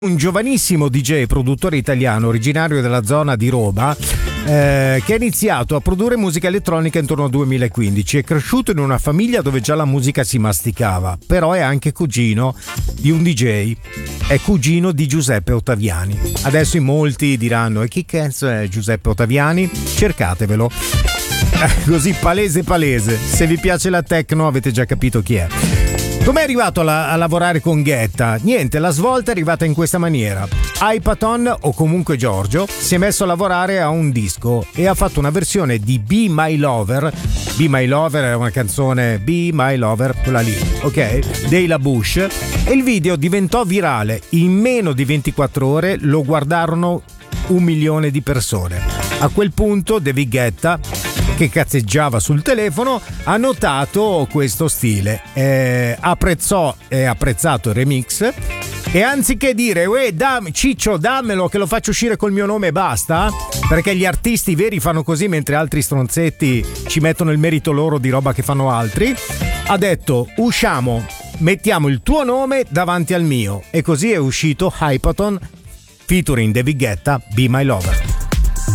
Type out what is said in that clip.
Un giovanissimo DJ e produttore italiano originario della zona di Roma che ha iniziato a produrre musica elettronica intorno al 2015. È cresciuto in una famiglia dove già la musica si masticava, però è anche cugino di un DJ, è cugino di Giuseppe Ottaviani. Adesso in molti diranno: e chi cazzo è Giuseppe Ottaviani? Cercatevelo. Così palese. Se vi piace la techno avete già capito chi è. Com'è arrivato a lavorare con Guetta? Niente, la svolta è arrivata in questa maniera. Hypaton, o comunque Giorgio, si è messo a lavorare a un disco e ha fatto una versione di Be My Lover. Be My Lover è una canzone, Be My Lover, quella lì, ok? Dei La Bush. E il video diventò virale. In meno di 24 ore lo guardarono 1 milione di persone. A quel punto David Guetta, che cazzeggiava sul telefono, ha notato questo stile, ha apprezzato il remix e anziché dire Ciccio dammelo che lo faccio uscire col mio nome e basta, perché gli artisti veri fanno così mentre altri stronzetti ci mettono il merito loro di roba che fanno altri, ha detto usciamo, mettiamo il tuo nome davanti al mio, e così è uscito Hypaton featuring David Guetta, Be My Lover.